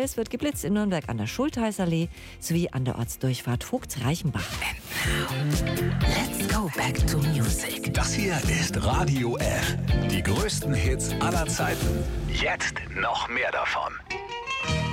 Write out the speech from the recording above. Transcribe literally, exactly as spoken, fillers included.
Es wird geblitzt in Nürnberg an der Schultheißallee sowie an der Ortsdurchfahrt Vogts-Reichenbach. Let's go back to music. Das hier ist Radio F. Die größten Hits aller Zeiten. Jetzt noch mehr davon.